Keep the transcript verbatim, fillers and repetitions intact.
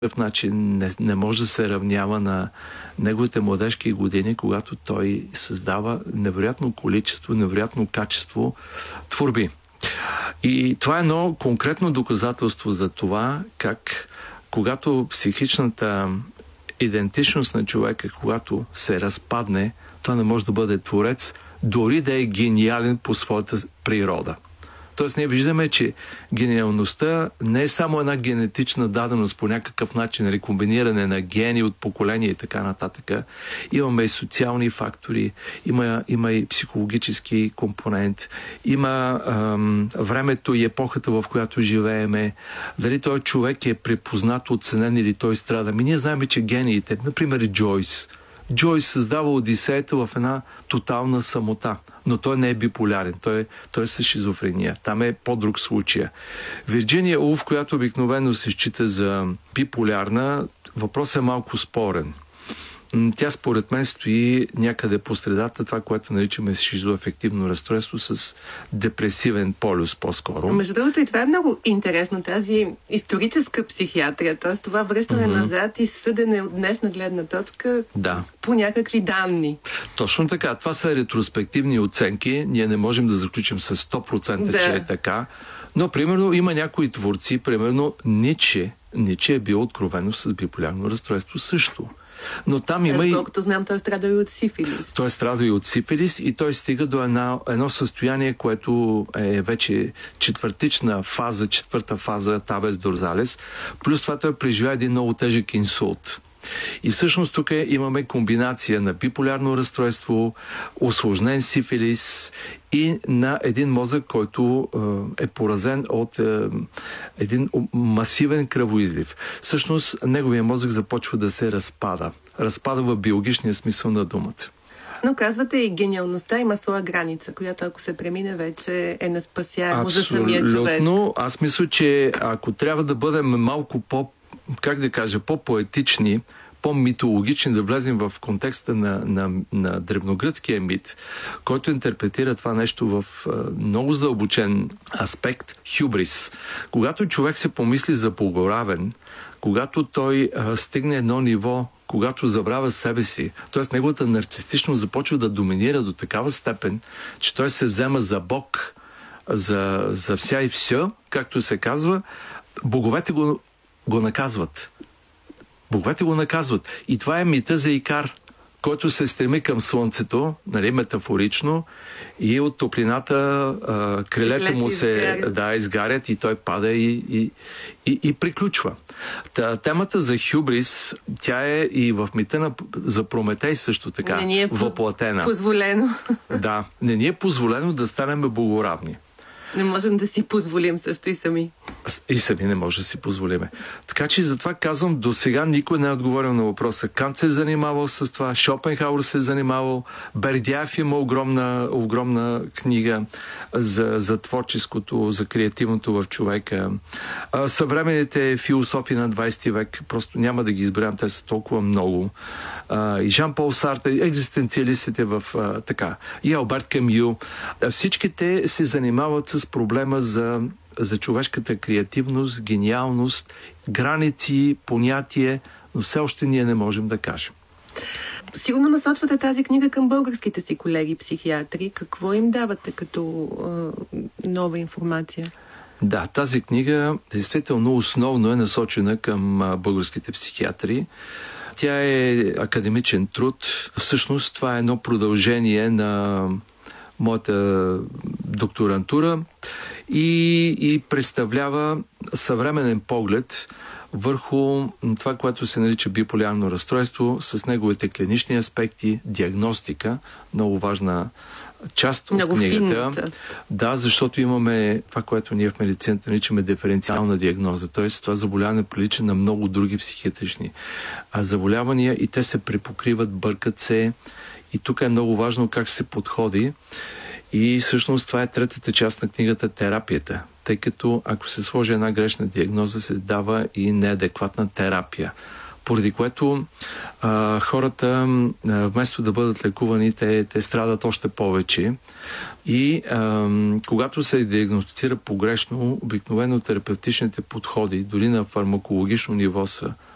такъв начин не, не може да се равнява на неговите младежки години, когато той създава невероятно количество, невероятно качество творби. И това е едно конкретно доказателство за това, как когато психичната идентичност на човека, когато се разпадне, той не може да бъде творец, дори да е гениален по своята природа. Тоест ние виждаме, че гениалността не е само една генетична даденост по някакъв начин, или комбиниране на гени от поколения и така нататък. Имаме и социални фактори, има, има и психологически компонент, има ам, времето и епохата, в която живееме, дали той човек е препознат, оценен или той страда. Ми ние знаем, че гениите, например Джойс, Джойс създава Одисеята в една тотална самота, но той не е биполярен, той, той е със шизофрения. Там е по-друг случай. Вирджиния Улф, която обикновено се счита за биполярна, въпросът е малко спорен. Тя според мен стои някъде по средата, това, което наричаме шизоафективно разстройство с депресивен полюс по-скоро. Между другото и това е много интересно, тази историческа психиатрия, т.е. това връщане mm-hmm. назад и съдене от днешна гледна точка да. по някакви данни. Точно така. Това са ретроспективни оценки. Ние не можем да заключим с сто процента, да. че е така. Но, примерно, има някои творци, примерно Ниче. Ниче е бил откровено с биполярно разстройство също. Но там има и... Колкото знам, той страда и от сифилис. Той страда и от сифилис и той стига до една, едно състояние, което е вече четвъртична фаза, четвърта фаза табес дорзалес. Плюс това той преживя един много тежък инсулт. И всъщност тук имаме комбинация на биполярно разстройство, усложнен сифилис и на един мозък, който е, е поразен от е, един масивен кръвоизлив. Всъщност неговия мозък започва да се разпада. Разпада в биологичния смисъл на думата. Но казвате и гениалността има своя граница, която ако се премине вече е неспасяемо за самия човек. Абсолютно. Аз мисля, че ако трябва да бъдем малко по как да кажа, по-поетични, по-митологични, да влезем в контекста на, на, на древногръцкия мит, който интерпретира това нещо в а, много задълбочен аспект, хюбрис. Когато човек се помисли за благоравен, когато той а, стигне едно ниво, когато забравя себе си, т.е. неговата нарцистичност започва да доминира до такава степен, че той се взема за Бог, за, за вся и все, както се казва, боговете го го наказват. Боговете го наказват. И това е мита за Икар, който се стреми към слънцето, нали, метафорично, и от топлината а, крилете му се изгарят. Да, изгарят и той пада и, и, и, и приключва. Та, темата за хюбрис, тя е и в мита на, за Прометей също така не ни е въплатена. Позволено. Да, не ни е позволено да станем богоравни. Не можем да си позволим също и сами. И сами не може да си позволиме. Така че затова казвам, до сега никой не е отговорил на въпроса. Кант се е занимавал с това, Шопенхауер се е занимавал, Бердяев има огромна, огромна книга за, за творческото, за креативното в човека. А, съвременните философи на двайсети век, просто няма да ги изберем, те са толкова много. А, и Жан-Пол Сартър, екзистенциалистите в а, така, и Алберт Камю. Всички те се занимават с проблема за за човешката креативност, гениалност, граници, понятие, но все още ние не можем да кажем. Сигурно насочвате тази книга към българските си колеги психиатри. Какво им давате като е, нова информация? Да, тази книга действително основно е насочена към българските психиатри. Тя е академичен труд. Всъщност това е едно продължение на моята докторантура и, и представлява съвременен поглед върху това, което се нарича биполярно разстройство, с неговите клинични аспекти, диагностика, много важна част много от книгата. Фин, да, защото имаме това, което ние в медицината наричаме диференциална диагноза, т.е. това заболяване прилича на много други психиатрични заболявания и те се препокриват, бъркат се. И тук е много важно как се подходи. И всъщност това е третата част на книгата терапията. Тъй като ако се сложи една грешна диагноза, се дава и неадекватна терапия. Поради което а, хората, а, вместо да бъдат лекувани, те, те страдат още повече. И а, когато се диагностицира погрешно, обикновено терапевтичните подходи, дори на фармакологично ниво са